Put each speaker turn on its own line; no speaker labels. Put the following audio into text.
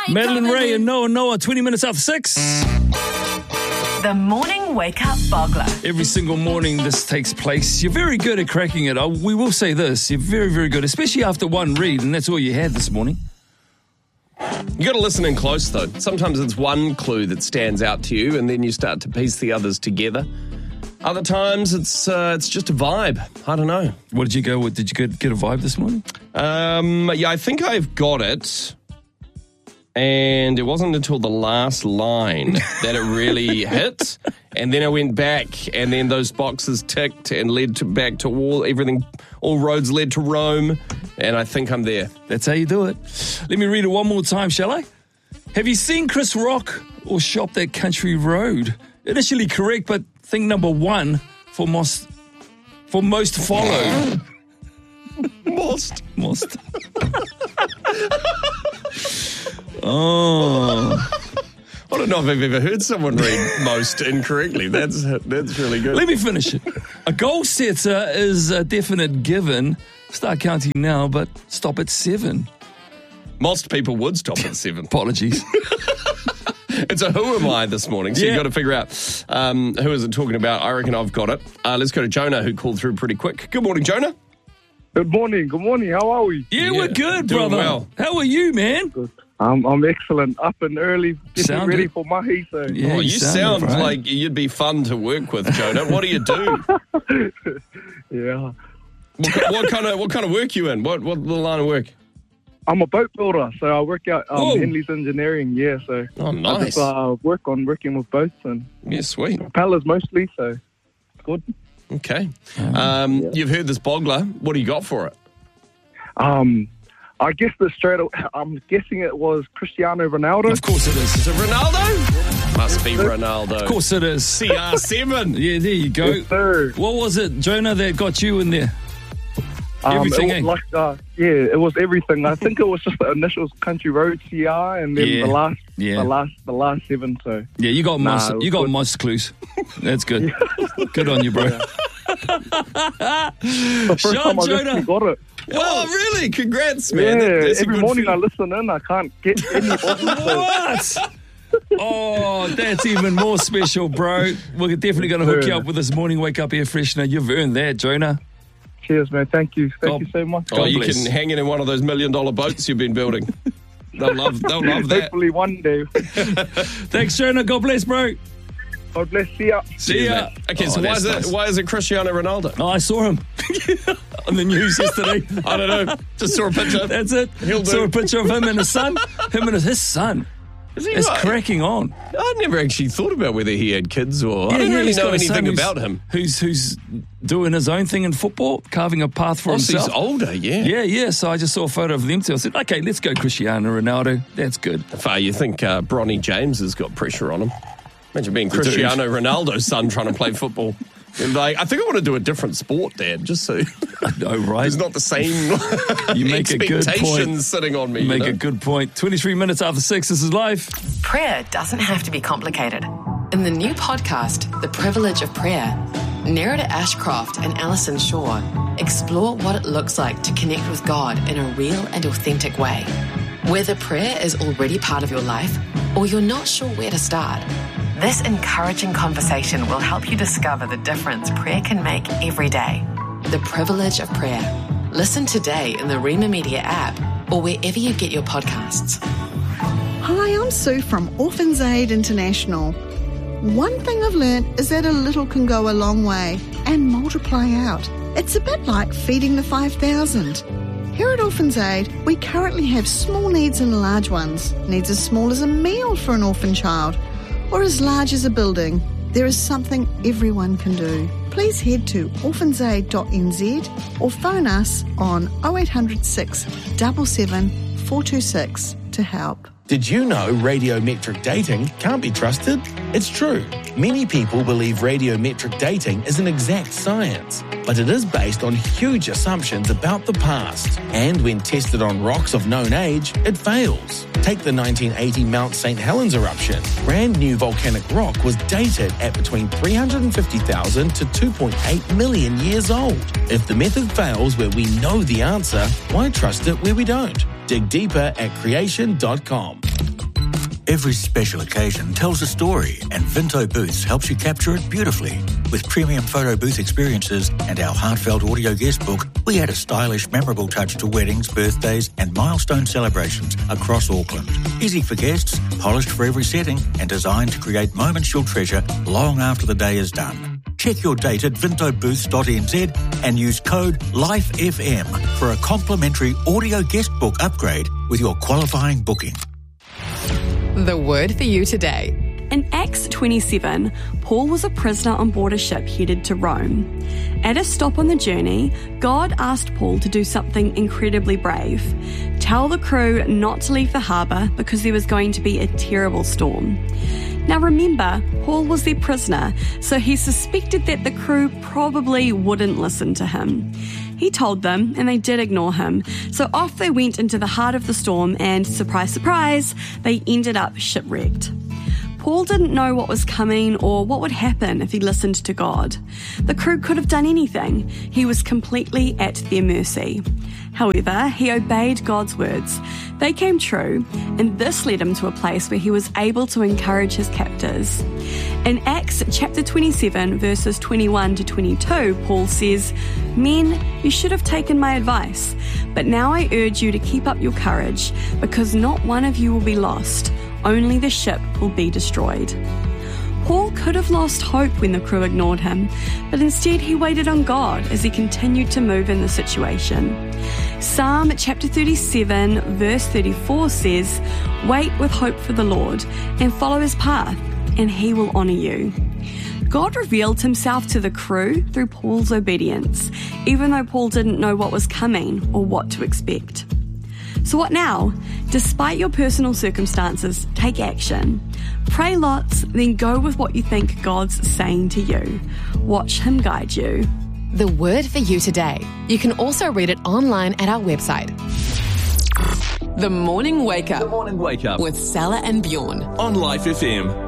Madeline Ray and Noah, 20 minutes after 6.
The Morning Wake Up Boggler.
Every single morning this takes place. You're very good at cracking it. We will say this. You're very, very good, especially after one read, and that's all you had this morning.
You got to listen in close, though. Sometimes it's one clue that stands out to you, and then you start to piece the others together. Other times it's just a vibe. I don't know.
What did you go with? Did you get a vibe this morning?
Yeah, I think I've got it. And it wasn't until the last line that it really hit. And then I went back, and then those boxes ticked and led back to everything. All roads led to Rome, and I think I'm there.
That's how you do it. Let me read it one more time, shall I? Have you seen Chris Rock or shopped at Country Road? Initially correct, but think number one for most followed.
Most.
Oh.
I don't know if I've ever heard someone read most incorrectly. That's really good.
Let me finish it. A goal setter is a definite given. Start counting now, but stop at 7.
Most people would stop at 7.
Apologies.
It's a who am I this morning, so you've got to figure out who is it talking about. I reckon I've got it. Let's go to Jonah, who called through pretty quick. Good morning, Jonah.
Good morning. How are we?
Yeah, we're good,
doing
brother.
Well.
How are you, man?
Good. I'm excellent. Up and early, getting ready
good.
for mahi. So
Yeah,
You sound
right.
like you'd be fun to work with, Jonah. What do you do?
yeah,
What kind of work you in? What line of work?
I'm a boat builder, so I work out
Oh.
Henley's Engineering. Yeah, so
Oh,
I
nice.
just working with boats and
Yeah, sweet.
propellers mostly. So good.
Okay. You've heard this boggler. What do you got for it?
I guess I'm guessing it was Cristiano Ronaldo.
Of course it is.
Is it Ronaldo? Must be Ronaldo.
Of course it is.
CR7.
Yeah, there you go.
Yes, sir.
What was it, Jonah, that got you in there? Everything,
it was it was everything. I think it was just the initials Country Road CR, and then
Yeah.
the last 7. So
Yeah, you got most.
it was
You got
good.
most clues. That's good. Good on you, bro.
the first
Sean,
time I
Jonah.
actually got it.
Oh, really? Congrats, man.
Yeah,
That's a
every
good
morning
feeling.
I listen in. I can't get any bottles. So
What? Oh, that's even more special, bro. We're definitely going to hook you up with this morning wake up air freshener. You've earned that, Jonah.
cheers, man. Thank you. Thank
God-
you so much.
Oh, you
bless.
can hang it in one of those $1 million boats you've been building. They'll love that.
Hopefully one day.
Thanks, Jonah. God bless, bro.
God bless. See ya.
See ya.
Okay, so
Oh,
why
that's
is
nice.
why is it Cristiano Ronaldo?
Oh, I saw him on the news yesterday.
I don't know. Just saw a picture.
That's it.
He'll do.
Saw a picture of him and his son. His son.
Is he
It's
right?
cracking on.
I never actually thought about whether he had kids or... I
Yeah,
don't really
he's
know
got a son
anything
who's-
about him.
Who's doing his own thing in football, carving a path for
Also,
himself.
he's older, yeah.
Yeah. So I just saw a photo of them two. I said, okay, let's go Cristiano Ronaldo. That's good.
Far, you think Bronny James has got pressure on him? Imagine being Cristiano Ronaldo's son trying to play football. And like, I think I want to do a different sport, Dad, just so
I know, right?
there's not the same
You make a good
expectations
point.
sitting on me.
You make
you know?
a good point. 23 minutes after 6, this is live.
Prayer doesn't have to be complicated.
In the new podcast, The Privilege of Prayer, Nerida Ashcroft and Alison Shaw explore what it looks like to connect with God in a real and authentic way. Whether prayer is already part of your life or you're not sure where to start,
This encouraging conversation will help you discover the difference prayer can make every day.
The Privilege of Prayer. Listen today in the Rema Media app or wherever you get your podcasts.
Hi, I'm Sue from Orphans Aid International. One thing I've learned is that a little can go a long way and multiply out. It's a bit like feeding the 5,000. Here at Orphans Aid, we currently have small needs and large ones. Needs as small as a meal for an orphan child, or as large as a building. There is something everyone can do. Please head to orphansaid.nz or phone us on 0800 677 426 to help.
Did you know radiometric dating can't be trusted? It's true. Many people believe radiometric dating is an exact science, but it is based on huge assumptions about the past. And when tested on rocks of known age, it fails. Take the 1980 Mount St. Helens eruption. Brand new volcanic rock was dated at between 350,000 to 2.8 million years old. If the method fails where we know the answer, why trust it where we don't? Dig deeper at creation.com.
Every special occasion tells a story, and Vinto Booths helps you capture it beautifully. With premium photo booth experiences and our heartfelt audio guest book, we add a stylish, memorable touch to weddings, birthdays and milestone celebrations across Auckland. Easy for guests, polished for every setting, and designed to create moments you'll treasure long after the day is done. Check your date at vintobooths.nz and use code LIFEFM for a complimentary audio guest book upgrade with your qualifying booking.
The word for you today.
In Acts 27, Paul was a prisoner on board a ship headed to Rome. At a stop on the journey, God asked Paul to do something incredibly brave. Tell the crew not to leave the harbour because there was going to be a terrible storm. Now remember, Paul was their prisoner, so he suspected that the crew probably wouldn't listen to him. He told them, and they did ignore him. So off they went into the heart of the storm and, surprise, surprise, they ended up shipwrecked. Paul didn't know what was coming or what would happen if he listened to God. The crew could have done anything. He was completely at their mercy. However, he obeyed God's words. They came true, and this led him to a place where he was able to encourage his captors. In Acts chapter 27, verses 21 to 22, Paul says, "Men, you should have taken my advice, but now I urge you to keep up your courage, because not one of you will be lost, only the ship will be destroyed." Paul could have lost hope when the crew ignored him, but instead he waited on God as he continued to move in the situation. Psalm chapter 37, verse 34 says, "Wait with hope for the Lord and follow his path, and he will honour you." God revealed himself to the crew through Paul's obedience, even though Paul didn't know what was coming or what to expect. So what now? Despite your personal circumstances, take action. Pray lots, then go with what you think God's saying to you. Watch him guide you.
The word for you today. You can also read it online at our website. The Morning Wake Up.
The Morning Wake Up.
With Salah and Bjorn.
On Life FM.